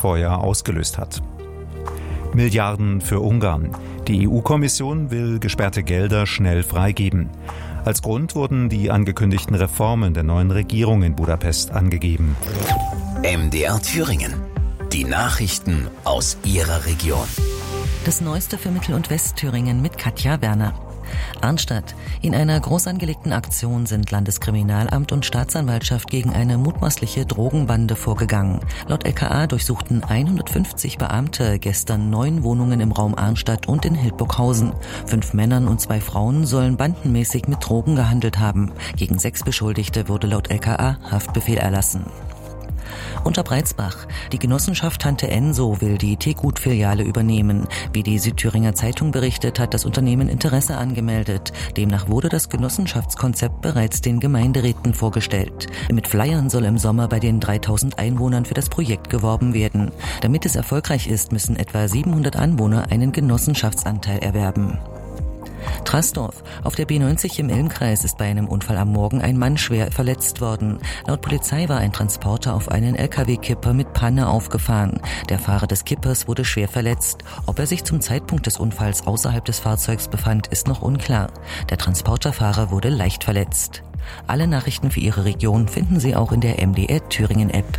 Kreuzfeuer ausgelöst hat. Milliarden für Ungarn. Die EU-Kommission will gesperrte Gelder schnell freigeben. Als Grund wurden die angekündigten Reformen der neuen Regierung in Budapest angegeben. MDR Thüringen. Die Nachrichten aus Ihrer Region. Das Neueste für Mittel- und Westthüringen mit Katja Werner. Arnstadt. In einer groß angelegten Aktion sind Landeskriminalamt und Staatsanwaltschaft gegen eine mutmaßliche Drogenbande vorgegangen. Laut LKA durchsuchten 150 Beamte gestern 9 Wohnungen im Raum Arnstadt und in Hildburghausen. 5 Männern und 2 Frauen sollen bandenmäßig mit Drogen gehandelt haben. Gegen 6 Beschuldigte wurde laut LKA Haftbefehl erlassen. Unterbreizbach. Die Genossenschaft Tante Enso will die Teegut-Filiale übernehmen. Wie die Südthüringer Zeitung berichtet, hat das Unternehmen Interesse angemeldet. Demnach wurde das Genossenschaftskonzept bereits den Gemeinderäten vorgestellt. Mit Flyern soll im Sommer bei den 3000 Einwohnern für das Projekt geworben werden. Damit es erfolgreich ist, müssen etwa 700 Anwohner einen Genossenschaftsanteil erwerben. Trasdorf. Auf der B90 im Ilmkreis ist bei einem Unfall am Morgen ein Mann schwer verletzt worden. Laut Polizei war ein Transporter auf einen LKW-Kipper mit Panne aufgefahren. Der Fahrer des Kippers wurde schwer verletzt. Ob er sich zum Zeitpunkt des Unfalls außerhalb des Fahrzeugs befand, ist noch unklar. Der Transporterfahrer wurde leicht verletzt. Alle Nachrichten für Ihre Region finden Sie auch in der MDR Thüringen App.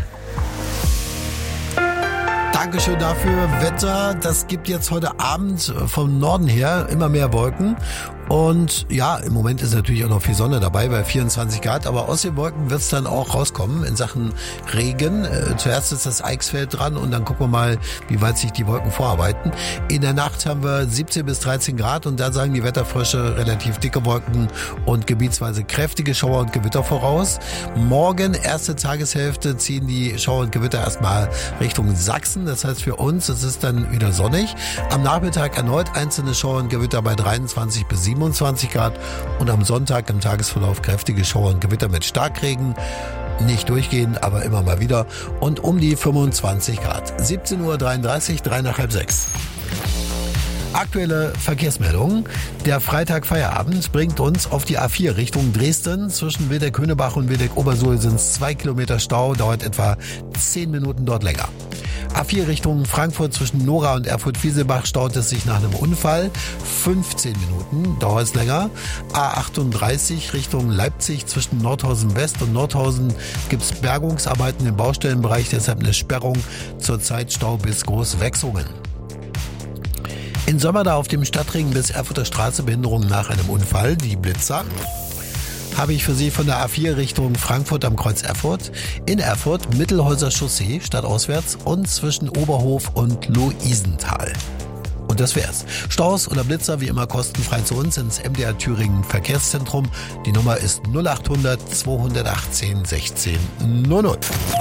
Dankeschön dafür. Wetter, das gibt jetzt heute Abend vom Norden her immer mehr Wolken. Und ja, im Moment ist natürlich auch noch viel Sonne dabei bei 24 Grad, aber aus den Wolken wird es dann auch rauskommen in Sachen Regen. Zuerst ist das Eichsfeld dran und dann gucken wir mal, wie weit sich die Wolken vorarbeiten. In der Nacht haben wir 17 bis 13 Grad und da sagen die Wetterfrösche relativ dicke Wolken und gebietsweise kräftige Schauer und Gewitter voraus. Morgen, erste Tageshälfte, ziehen die Schauer und Gewitter erstmal Richtung Sachsen. Das heißt für uns, es ist dann wieder sonnig. Am Nachmittag erneut einzelne Schauer und Gewitter bei 23 bis 27 Grad und am Sonntag im Tagesverlauf kräftige Schauer und Gewitter mit Starkregen. Nicht durchgehend, aber immer mal wieder und um die 25 Grad. 17:33 Uhr, 3 nach halb 6. Aktuelle Verkehrsmeldungen. Der Freitag-Feierabend bringt uns auf die A4 Richtung Dresden. Zwischen Wildeck-Hönebach und Wildeck-Obersuhl sind es 2 Kilometer Stau, dauert etwa 10 Minuten dort länger. A4 Richtung Frankfurt zwischen Nora und Erfurt-Wieselbach staut es sich nach einem Unfall. 15 Minuten dauert es länger. A38 Richtung Leipzig zwischen Nordhausen West und Nordhausen gibt es Bergungsarbeiten im Baustellenbereich, deshalb eine Sperrung. Zurzeit Stau bis Großwechsungen. In Sömmerda auf dem Stadtring bis Erfurter Straße Behinderung nach einem Unfall, die Blitzer. Habe ich für Sie von der A4 Richtung Frankfurt am Kreuz Erfurt. In Erfurt Mittelhäuser Chaussee stadtauswärts und zwischen Oberhof und Luisenthal. Und das wär's. Staus oder Blitzer wie immer kostenfrei zu uns ins MDR Thüringen Verkehrszentrum. Die Nummer ist 0800 218 16 00.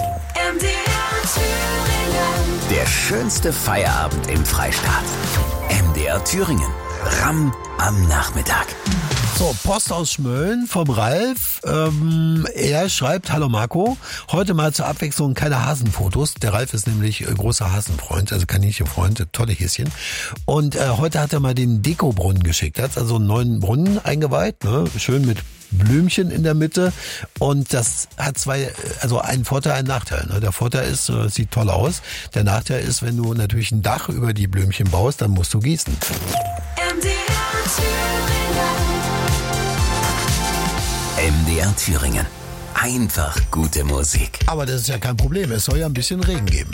MDR Thüringen. Der schönste Feierabend im Freistaat. MDR Thüringen. Ramm am Nachmittag. So, Post aus Schmölln vom Ralf. Er schreibt, hallo Marco, heute mal zur Abwechslung keine Hasenfotos. Der Ralf ist nämlich großer Hasenfreund, also Kaninchenfreund, tolle Häschen. Und heute hat er mal den Dekobrunnen geschickt. Er hat also einen neuen Brunnen eingeweiht, ne? Schön mit Blümchen in der Mitte. Und das hat einen Vorteil, einen Nachteil. Ne? Der Vorteil ist, es sieht toll aus. Der Nachteil ist, wenn du natürlich ein Dach über die Blümchen baust, dann musst du gießen. MDR Thüringen. Einfach gute Musik. Aber das ist ja kein Problem. Es soll ja ein bisschen Regen geben.